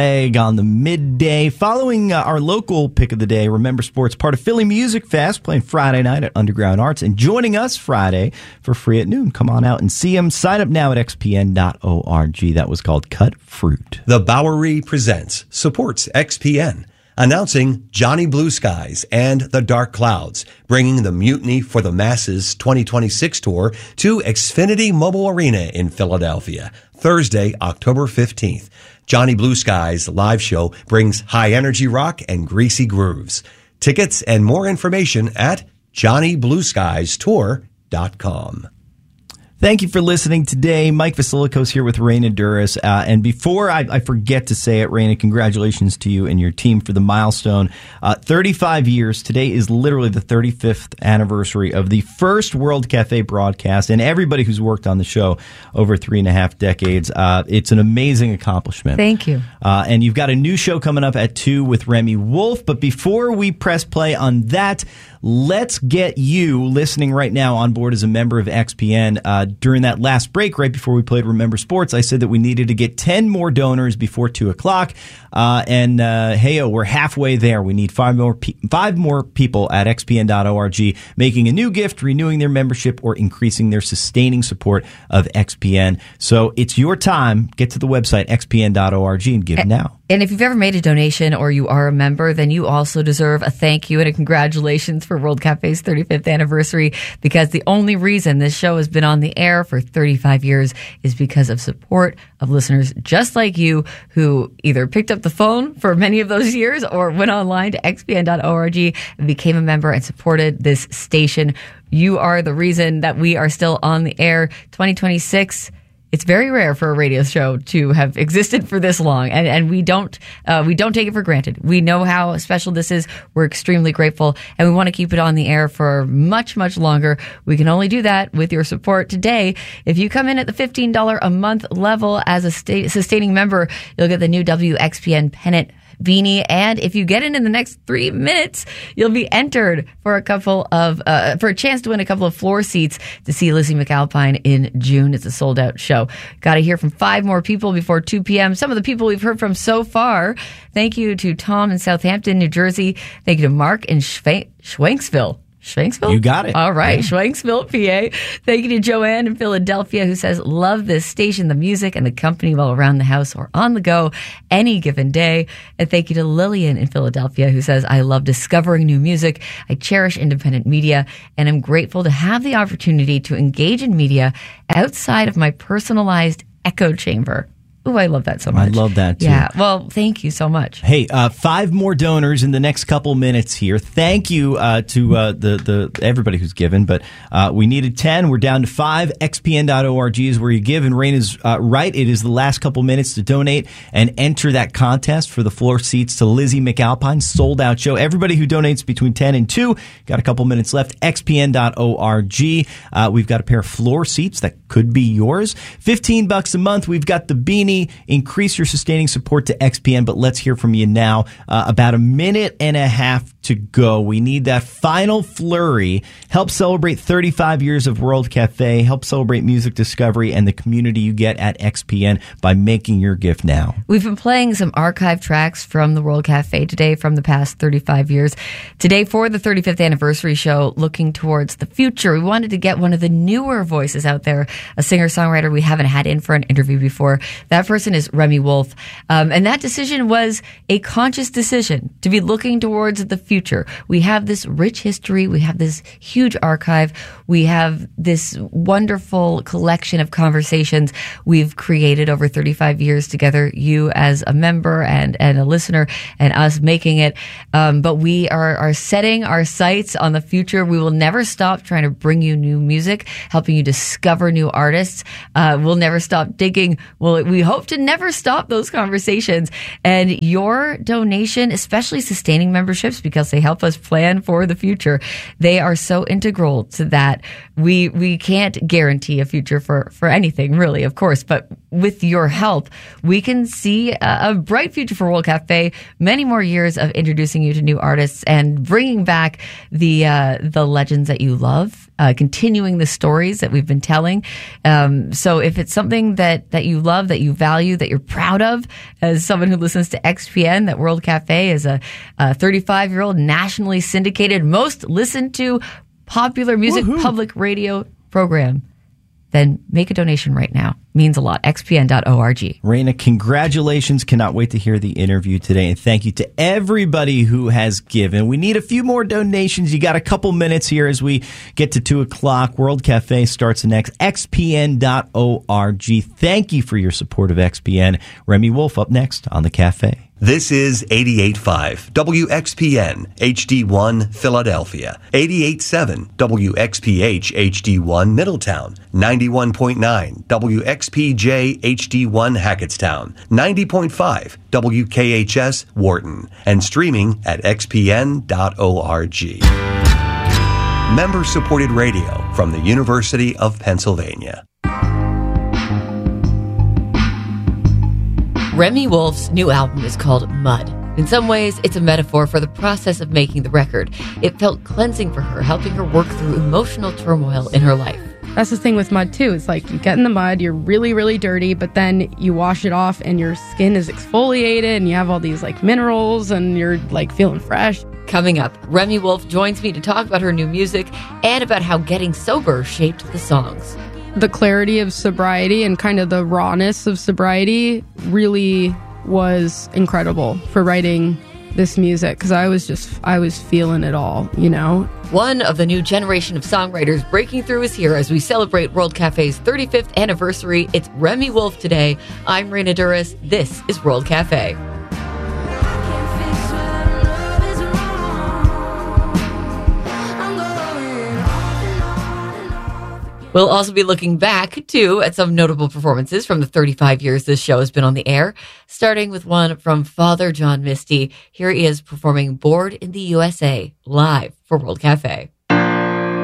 On the midday, following our local pick of the day, Remember Sports, part of Philly Music Fest, playing Friday night at Underground Arts, and joining us Friday for free at noon. Come on out and see them. Sign up now at xpn.org. That was called Cut Fruit. The Bowery Presents supports XPN, announcing Johnny Blue Skies and the Dark Clouds, bringing the Mutiny for the Masses 2026 tour to Xfinity Mobile Arena in Philadelphia, Thursday, October 15th. Johnny Blue Skies live show brings high energy rock and greasy grooves. Tickets and more information at JohnnyBlueSkiesTour.com. Thank you for listening today. Mike Vasilikos here with Raina Duras. And before I forget to say it, Raina, congratulations to you and your team for the milestone. 35 years. Today is literally the 35th anniversary of the first World Cafe broadcast, and everybody who's worked on the show over 3.5 decades. It's an amazing accomplishment. Thank you. And you've got a new show coming up at 2 with Remy Wolf. But before we press play on that, let's get you listening right now on board as a member of XPN. During that last break, right before we played Remember Sports, I said that we needed to get 10 more donors before 2 o'clock. We're halfway there. We need 5 more people at xpn.org making a new gift, renewing their membership, or increasing their sustaining support of XPN. So it's your time. Get to the website, xpn.org, and give now. And if you've ever made a donation or you are a member, then you also deserve a thank you and a congratulations for World Cafe's 35th anniversary, because the only reason this show has been on the air for 35 years is because of support of listeners just like you, who either picked up the phone for many of those years or went online to xpn.org and became a member and supported this station. You are the reason that we are still on the air. 2026. It's very rare for a radio show to have existed for this long, and we don't take it for granted. We know how special this is. We're extremely grateful, and we want to keep it on the air for much, much longer. We can only do that with your support today. If you come in at the $15 a month level as a sustaining member, you'll get the new WXPN pennant beanie, and if you get in the next 3 minutes, you'll be entered for a chance to win a couple of floor seats to see Lizzie McAlpine in June. It's a sold out show. Got to hear from 5 more people before 2 p.m. Some of the people we've heard from so far. Thank you to Tom in Southampton, New Jersey. Thank you to Mark in Schwenksville. Schwenksville? You got it. All right. Yeah. Schwenksville, PA. Thank you to Joanne in Philadelphia, who says, love this station, the music, and the company while around the house or on the go any given day. And thank you to Lillian in Philadelphia, who says, I love discovering new music. I cherish independent media, and I'm grateful to have the opportunity to engage in media outside of my personalized echo chamber. Ooh, I love that so much. I love that, too. Yeah, well, thank you so much. Hey, 5 more donors in the next couple minutes here. Thank you to the everybody who's given, but we needed 10. We're down to 5. XPN.org is where you give, and Rain is right. It is the last couple minutes to donate and enter that contest for the floor seats to Lizzie McAlpine, sold-out show. Everybody who donates between 10 and 2, got a couple minutes left, xpn.org. We've got a pair of floor seats that could be yours. $15 a month. We've got the beanie. Increase your sustaining support to XPN, but let's hear from you now. About a minute and a half to go. We need that final flurry. Help celebrate 35 years of World Cafe. Help celebrate music discovery and the community you get at XPN by making your gift now. We've been playing some archive tracks from the World Cafe today from the past 35 years. Today, for the 35th anniversary show, looking towards the future, we wanted to get one of the newer voices out there, a singer-songwriter we haven't had in for an interview before. That person is Remy Wolf. And that decision was a conscious decision to be looking towards the future. We have this rich history. We have this huge archive. We have this wonderful collection of conversations we've created over 35 years together, you as a member and a listener, and us making it. But we are setting our sights on the future. We will never stop trying to bring you new music, helping you discover new artists. We'll never stop digging. We hope to never stop those conversations. And your donation, especially sustaining memberships, because they help us plan for the future, they are so integral to that. We can't guarantee a future for anything, really, of course, but with your help, we can see a bright future for World Cafe. Many more years of introducing you to new artists and bringing back the legends that you love, continuing the stories that we've been telling. So if it's something that you love, that you value, that you're proud of, as someone who listens to XPN, that World Cafe is a 35-year-old nationally syndicated, most listened to popular music public radio program, then make a donation right now. Means a lot. XPN.org. Raina, congratulations. Cannot wait to hear the interview today. And thank you to everybody who has given. We need a few more donations. You got a couple minutes here as we get to 2 o'clock. World Cafe starts next. XPN.org. Thank you for your support of XPN. Remy Wolf up next on The Cafe. This is 88.5 WXPN HD1 Philadelphia, 88.7 WXPH HD1 Middletown, 91.9 WXPJ HD1 Hackettstown, 90.5 WKHS Wharton, and streaming at xpn.org. Member-supported radio from the University of Pennsylvania. Remy Wolf's new album is called Mud. In some ways, it's a metaphor for the process of making the record. It felt cleansing for her, helping her work through emotional turmoil in her life. That's the thing with mud, too. It's like you get in the mud, you're really, really dirty, but then you wash it off and your skin is exfoliated and you have all these like minerals and you're like feeling fresh. Coming up, Remy Wolf joins me to talk about her new music and about how getting sober shaped the songs. The clarity of sobriety and kind of the rawness of sobriety really was incredible for writing this music, because I was feeling it all, you know. One of the new generation of songwriters breaking through is here as we celebrate World Cafe's 35th anniversary. It's Remy Wolf today. I'm Raina Duras. This is World Cafe. We'll also be looking back, too, at some notable performances from the 35 years this show has been on the air, starting with one from Father John Misty. Here he is performing Bored in the USA live for World Cafe.